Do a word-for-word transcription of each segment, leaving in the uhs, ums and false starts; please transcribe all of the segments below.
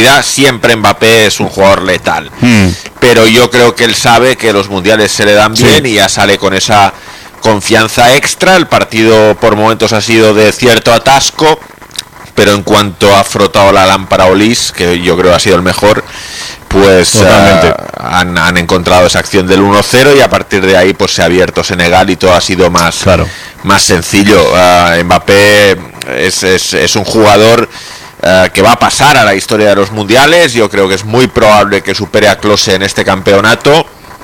velocidad, siempre Mbappé es un jugador letal. Mm. Pero yo creo que él sabe que los mundiales se le dan bien, sí, y ya sale con esa confianza extra. El partido por momentos ha sido de cierto atasco, pero en cuanto ha frotado la lámpara Olís, que yo creo ha sido el mejor, pues uh, han, han encontrado esa acción del uno cero, y a partir de ahí pues se ha abierto Senegal y todo ha sido más, claro, más sencillo. uh, Mbappé es, es, es un jugador uh, que va a pasar a la historia de los mundiales. Yo creo que es muy probable que supere a Klose en este campeonato,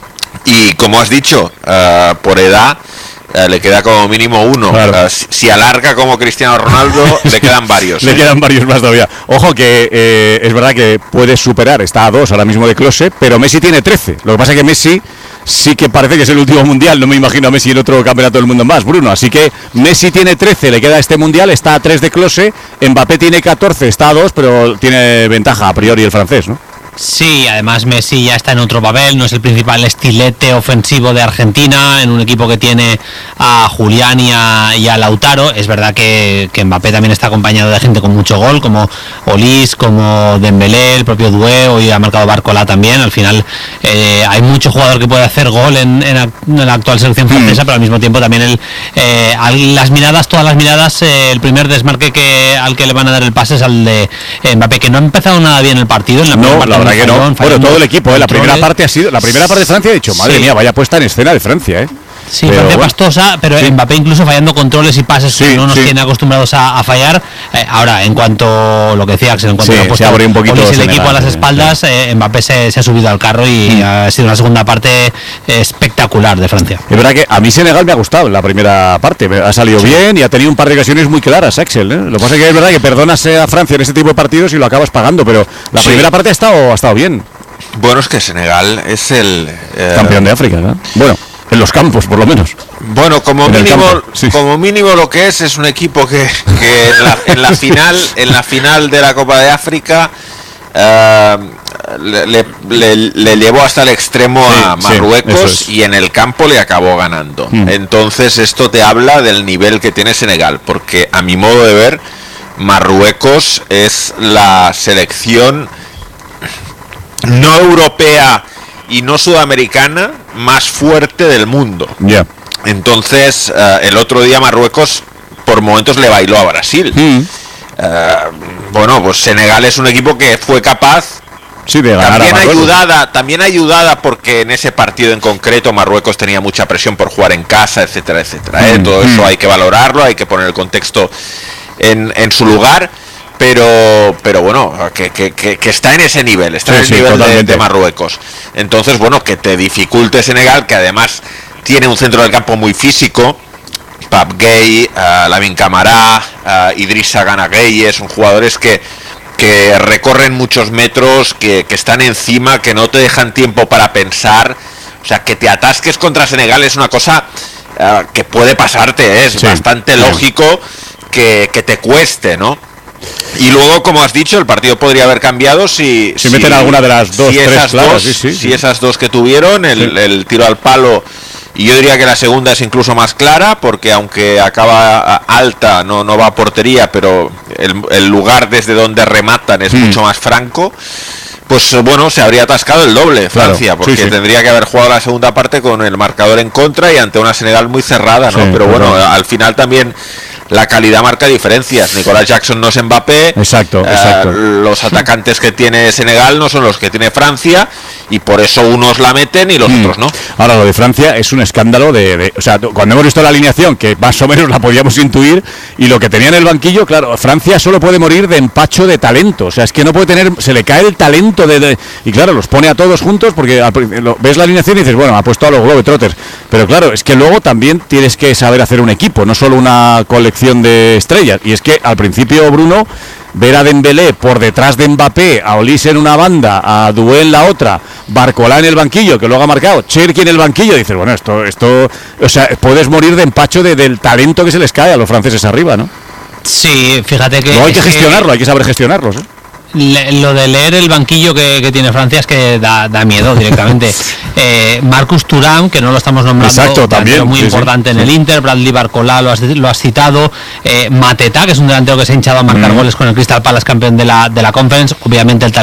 y como has dicho, uh, por edad Uh, le queda como mínimo uno. Claro. Uh, si, si alarga como Cristiano Ronaldo, le quedan varios. Le ¿eh? quedan varios más todavía. Ojo que eh, es verdad que puede superar, está a dos ahora mismo de Klose, pero Messi tiene trece. Lo que pasa es que Messi sí que parece que es el último mundial. No me imagino a Messi en otro campeonato del mundo más, Bruno. Así que Messi tiene trece, le queda este mundial, está a tres de Klose. Mbappé tiene catorce, está a dos, pero tiene ventaja a priori el francés, ¿no? Sí, además Messi ya está en otro papel, no es el principal estilete ofensivo de Argentina, en un equipo que tiene a Julián y a, y a Lautaro. Es verdad que, que Mbappé también está acompañado de gente con mucho gol, como Olís, como Dembélé, el propio Doué, hoy ha marcado Barcola también. Al final eh, hay mucho jugador que puede hacer gol en, en, en la actual selección francesa, mm. pero al mismo tiempo también el, eh, las miradas, todas las miradas, eh, el primer desmarque que al que le van a dar el pase es al de eh, Mbappé, que no ha empezado nada bien el partido. En la no, parte la que no. Bueno, todo el equipo, ¿eh? La primera parte ha sido, la primera parte de Francia ha dicho, madre sí. mía, vaya puesta en escena de Francia, ¿eh? Sí, pero, Francia bueno, pastosa, pero sí. Mbappé incluso fallando controles y pases sí, que no nos sí. tiene acostumbrados a, a fallar. Eh, ahora, en cuanto lo que decía Axel, en cuanto sí, ha puesto un poquito el Senegal, equipo a las espaldas, sí. eh, Mbappé se, se ha subido al carro y mm. ha sido una segunda parte espectacular de Francia. Es verdad que a mí Senegal me ha gustado la primera parte, ha salido sí. bien y ha tenido un par de ocasiones muy claras, Axel, ¿eh? Lo que pasa es que es verdad que perdonas a Francia en este tipo de partidos y lo acabas pagando, pero la sí. primera parte ha estado, ha estado bien. Bueno, es que Senegal es el eh, campeón de África, ¿no? Bueno, en los campos por lo menos. Bueno, como en mínimo, sí. como mínimo lo que es es un equipo que, que en, la, en la final, en la final de la Copa de África eh, le, le, le llevó hasta el extremo sí, a Marruecos sí, es. y en el campo le acabó ganando. Mm. Entonces esto te habla del nivel que tiene Senegal, porque a mi modo de ver Marruecos es la selección no europea y no sudamericana más fuerte del mundo. Yeah. Entonces uh, el otro día Marruecos por momentos le bailó a Brasil. Mm. Uh, bueno, pues Senegal es un equipo que fue capaz, sí, de ganar también a ayudada, también ayudada porque en ese partido en concreto Marruecos tenía mucha presión por jugar en casa, etcétera, etcétera. Mm. ¿eh? Todo mm. eso hay que valorarlo, hay que poner el contexto en, en su lugar. Pero pero bueno, que, que, que, que está en ese nivel, está sí, en el sí, nivel de, de Marruecos. Entonces, bueno, que te dificulte Senegal, que además tiene un centro del campo muy físico. Pape Gueye, uh, Lamine Camara, uh, Idrissa Gana Gueye, son jugadores que, que recorren muchos metros, que, que están encima, que no te dejan tiempo para pensar. O sea, que te atasques contra Senegal es una cosa uh, que puede pasarte, ¿eh? Es sí, bastante sí. lógico que, que te cueste, ¿no? Y luego, como has dicho, el partido podría haber cambiado si, si, si meten alguna de las dos, si tres esas claras, dos, sí, sí, si sí. esas dos que tuvieron, el, sí. el tiro al palo, y yo diría que la segunda es incluso más clara, porque aunque acaba alta, no, no va a portería, pero el, el lugar desde donde rematan es mm. mucho más franco. Pues bueno, se habría atascado el doble Francia, claro, porque sí, sí. tendría que haber jugado la segunda parte con el marcador en contra y ante una Senegal muy cerrada, ¿no? Sí, pero bueno, claro. al final también la calidad marca diferencias. Nicolás Jackson no es Mbappé. Exacto, eh, exacto. Los atacantes que tiene Senegal no son los que tiene Francia, y por eso unos la meten y los mm. otros no. Ahora, lo de Francia es un escándalo de, de... O sea, cuando hemos visto la alineación, que más o menos la podíamos intuir, y lo que tenía en el banquillo, claro, Francia solo puede morir de empacho de talento. O sea, es que no puede tener... Se le cae el talento de... de y claro, los pone a todos juntos, porque al, lo, ves la alineación y dices, bueno, ha puesto a los Globetrotters. Pero claro, es que luego también tienes que saber hacer un equipo, no solo una colección de estrellas. Y es que al principio, Bruno, ver a Dembélé por detrás de Mbappé, a Olís en una banda, a Doué en la otra, Barcola en el banquillo, que luego ha marcado, Cherki en el banquillo, dices, bueno, esto, esto, o sea, puedes morir de empacho de, del talento que se les cae a los franceses arriba, ¿no? Sí, fíjate que... No hay que gestionarlo, que... hay que saber gestionarlos, ¿eh? Le, lo de leer el banquillo que, que tiene Francia es que da, da miedo directamente. eh, Marcus Thuram, que no lo estamos nombrando, exacto, también, muy sí, importante sí, en sí. el Inter. Bradley Barcola, lo has, lo has citado. eh, Mateta, que es un delantero que se ha hinchado a marcar mm. goles con el Crystal Palace, campeón de la, de la Conference. Obviamente el talento